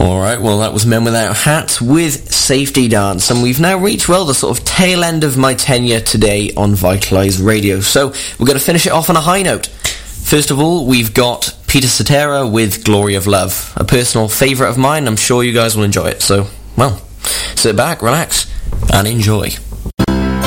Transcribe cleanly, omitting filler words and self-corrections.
Alright, well that was Men Without Hats with Safety Dance, and we've now reached, well, the sort of tail end of my tenure today on Vitalize Radio, so we're going to finish it off on a high note. First of all, we've got Peter Cetera with Glory of Love, a personal favourite of mine. I'm sure you guys will enjoy it, so, well, sit back, relax, and enjoy.